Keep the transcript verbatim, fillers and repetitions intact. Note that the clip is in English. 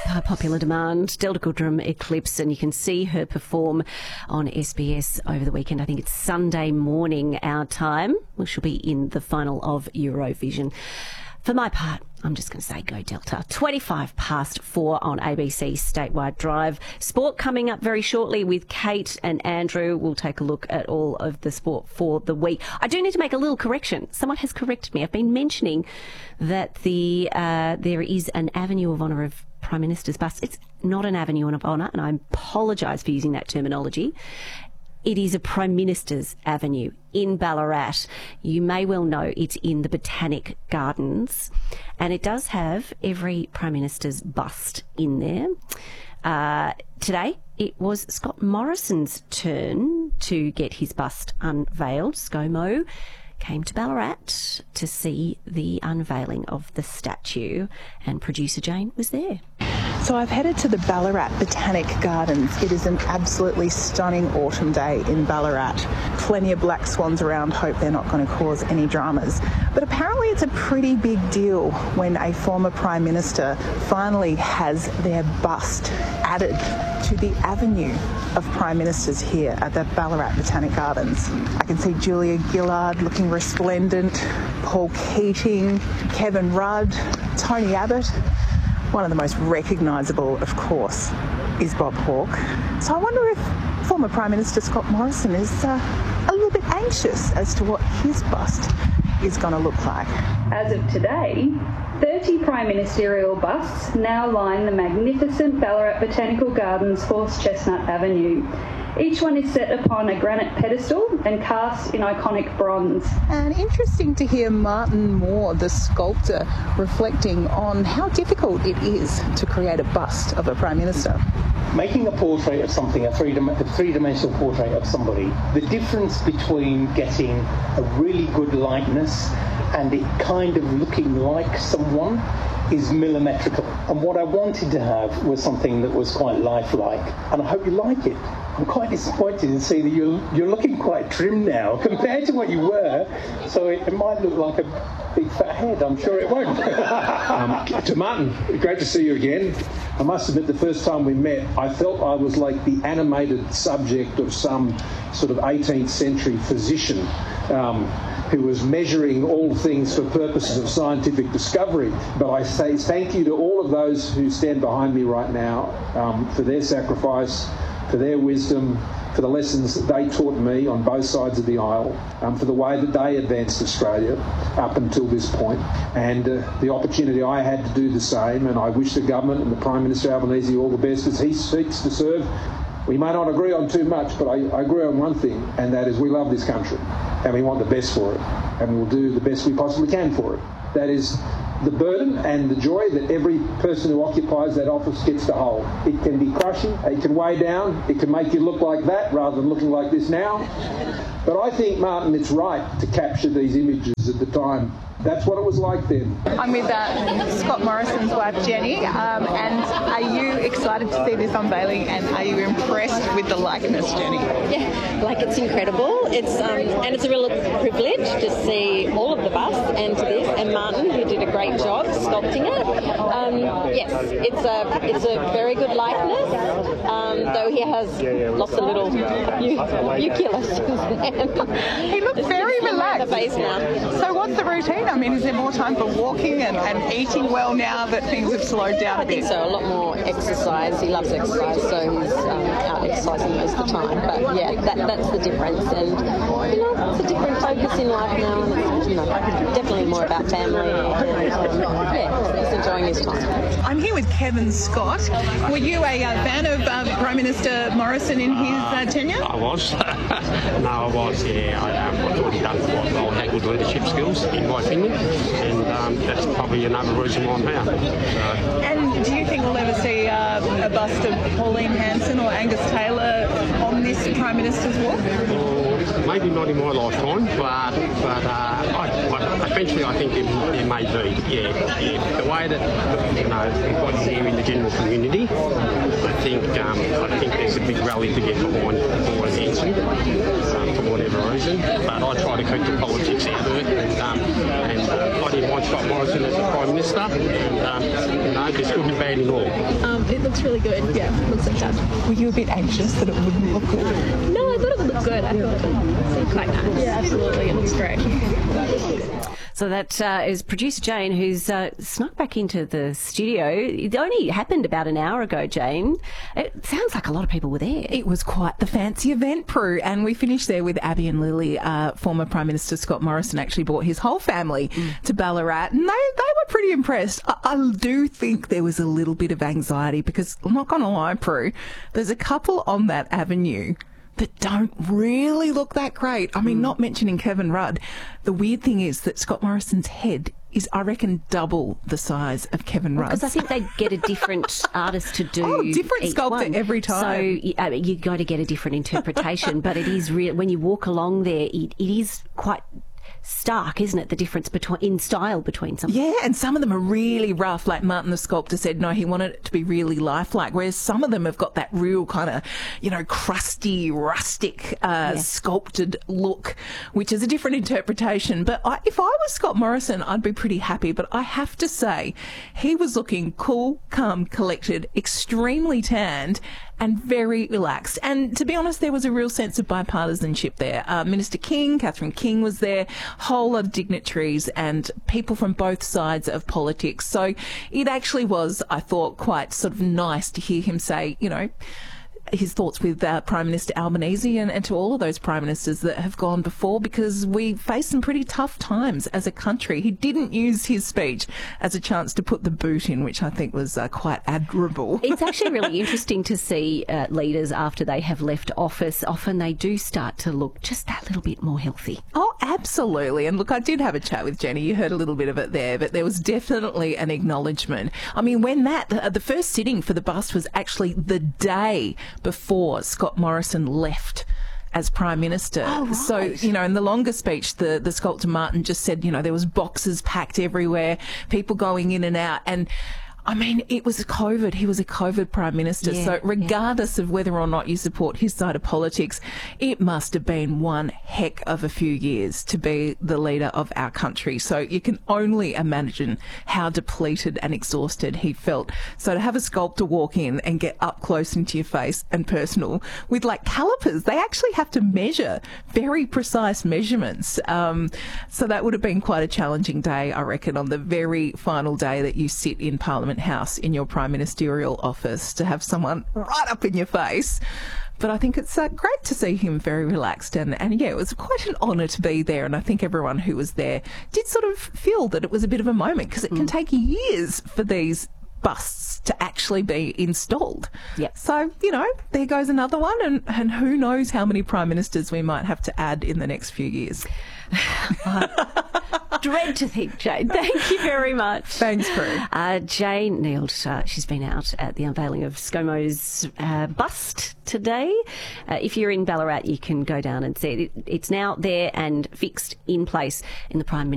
uh, popular demand, Delta Goodrem Eclipse, and you can see her perform on S B S over the weekend. I think it's Sunday morning our time. We shall be in the final of Eurovision. For my part, I'm just going to say go Delta. twenty-five past four on A B C Statewide Drive. Sport coming up very shortly with Kate and Andrew. We'll take a look at all of the sport for the week. I do need to make a little correction. Someone has corrected me. I've been mentioning that the uh, there is an Avenue of Honour of Prime Minister's bust. It's not an Avenue of Honour, and I apologise for using that terminology. It is a Prime Minister's Avenue in Ballarat. You may well know it's in the Botanic Gardens, and it does have every Prime Minister's bust in there. Uh, today, it was Scott Morrison's turn to get his bust unveiled. ScoMo came to Ballarat to see the unveiling of the statue, and producer Jane was there. So I've headed to the Ballarat Botanic Gardens. It is an absolutely stunning autumn day in Ballarat. Plenty of black swans around. Hope they're not going to cause any dramas. But apparently it's a pretty big deal when a former Prime Minister finally has their bust added to the avenue of Prime Ministers here at the Ballarat Botanic Gardens. I can see Julia Gillard looking resplendent, Paul Keating, Kevin Rudd, Tony Abbott. One of the most recognisable, of course, is Bob Hawke. So I wonder if former Prime Minister Scott Morrison is uh, a little bit anxious as to what his bust is going to look like. As of today, thirty prime ministerial busts now line the magnificent Ballarat Botanical Gardens Horse Chestnut Avenue. Each one is set upon a granite pedestal and cast in iconic bronze. And interesting to hear Martin Moore, the sculptor, reflecting on how difficult it is to create a bust of a Prime Minister. Making a portrait of something, a, three, a three-dimensional portrait of somebody, the difference between getting a really good likeness and it kind of looking like someone is millimetrical. And what I wanted to have was something that was quite lifelike, and I hope you like it. I'm quite disappointed to see that you're, you're looking quite trim now compared to what you were, so it, it might look like a big fat head. I'm sure it won't. um, to Martin, great to see you again. I must admit, the first time we met, I felt I was like the animated subject of some sort of eighteenth century physician um, who was measuring all things for purposes of scientific discovery. But I say thank you to all of those who stand behind me right now um, for their sacrifice, for their wisdom, for the lessons that they taught me on both sides of the aisle, um, for the way that they advanced Australia up until this point, and uh, the opportunity I had to do the same. And I wish the government and the Prime Minister Albanese all the best as he seeks to serve. We may not agree on too much, but I, I agree on one thing, and that is we love this country and we want the best for it, and we'll do the best we possibly can for it. That is the burden and the joy that every person who occupies that office gets to hold. It can be crushing, it can weigh down, it can make you look like that rather than looking like this now. But I think, Martin, it's right to capture these images at the time. That's what it was like then. I'm with uh, Scott Morrison's wife, Jenny, um, and are you excited to see this unveiling, and are you impressed with the likeness, Jenny? Yeah, like it's incredible. It's um, and it's a real privilege to see all of the busts and to this, and Martin, who did a great job sculpting it. Um, yes, it's a it's a very good likeness, um, though he has lost a little eucalyptus. He looks very relaxed. The face now. So what's the routine? I mean, is there more time for walking and, and eating well now that things have slowed down a bit? I think so. A lot more exercise. He loves exercise, so he's um, out exercising most of the time. But yeah, that, that's the difference. And you know, it's a different focus in life now. And it's, you know, definitely more about family. And um, yeah, he's enjoying his time. I'm here with Kevin Scott. Were you a uh, fan of uh, Prime Minister Morrison in his uh, tenure? I was. no, I was. Yeah, I, um, I thought he'd done what well, had good leadership skills, in my opinion, and um, that's probably another reason why I'm here. So. And do you think we'll ever see uh, a bust of Pauline Hanson or Angus Taylor on this Prime Minister's walk? Well, maybe not in my lifetime, but but uh, I, I, eventually I think there, there may be. Yeah, yeah. The way that you know we've got here in the general community, I think um, I think there's a big rally to get behind Pauline Hanson um, for whatever reason. But I try to keep the politics out of it, and, um, and uh, I didn't want Scott Morrison as the Prime Minister, and um, you know know, there's good and bad in all. Um, it looks really good. Yeah, looks like that. Were you a bit anxious that it wouldn't look good? No, I thought it would look good. I thought it would seem quite nice. Yeah, absolutely. It looks great. So that uh, is producer Jane, who's uh, snuck back into the studio. It only happened about an hour ago, Jane. It sounds like a lot of people were there. It was quite the fancy event, Prue, and we finished there with Abby and Lily. Uh, former Prime Minister Scott Morrison actually brought his whole family mm. to Ballarat, and they, they were pretty impressed. I, I do think there was a little bit of anxiety because, I'm not going to lie, Prue, there's a couple on that avenue that don't really look that great. I mean, mm. not mentioning Kevin Rudd. The weird thing is that Scott Morrison's head is, I reckon, double the size of Kevin Rudd. Because I think they get a different artist to do oh, different each sculptor one. every time. So I mean, you got to get a different interpretation. But it is real when you walk along there. It, it is quite stark, isn't it, the difference between in style between some. Yeah, and some of them are really rough. Like Martin the sculptor said, no, he wanted it to be really lifelike, whereas some of them have got that real kind of, you know, crusty, rustic, uh, yeah. sculpted look, which is a different interpretation. But I, if I was Scott Morrison, I'd be pretty happy. But I have to say, he was looking cool, calm, collected, extremely tanned, and very relaxed. And to be honest, there was a real sense of bipartisanship there. Uh, Minister King, Catherine King was there, whole lot of dignitaries and people from both sides of politics. So it actually was, I thought, quite sort of nice to hear him say, you know, his thoughts with uh, Prime Minister Albanese and, and to all of those Prime Ministers that have gone before, because we face some pretty tough times as a country. He didn't use his speech as a chance to put the boot in, which I think was uh, quite admirable. It's actually really interesting to see uh, leaders after they have left office. Often they do start to look just that little bit more healthy. Oh, absolutely. And look, I did have a chat with Jenny. You heard a little bit of it there, but there was definitely an acknowledgement. I mean, when that, the, the first sitting for the bust was actually the day before Scott Morrison left as Prime Minister. Oh, right. So, you know, in the longer speech, the, the sculptor Martin just said, you know, there was boxes packed everywhere, people going in and out. And I mean, it was COVID. He was a COVID Prime Minister. Yeah, so regardless yeah. of whether or not you support his side of politics, it must have been one heck of a few years to be the leader of our country. So you can only imagine how depleted and exhausted he felt. So to have a sculptor walk in and get up close into your face and personal with like calipers, they actually have to measure very precise measurements. Um, so that would have been quite a challenging day, I reckon, on the very final day that you sit in Parliament House in your prime ministerial office, to have someone right up in your face. But I think it's uh, great to see him very relaxed, and, and yeah, it was quite an honour to be there, and I think everyone who was there did sort of feel that it was a bit of a moment, because it mm. can take years for these busts to actually be installed. Yep. So, you know, there goes another one, and, and who knows how many prime ministers we might have to add in the next few years. Dread to think, Jane. Thank you very much. Thanks, Prue. Uh, Jane Neild, uh, she's been out at the unveiling of ScoMo's uh, bust today. Uh, if you're in Ballarat, you can go down and see it. It's now there and fixed in place in the Prime Minister's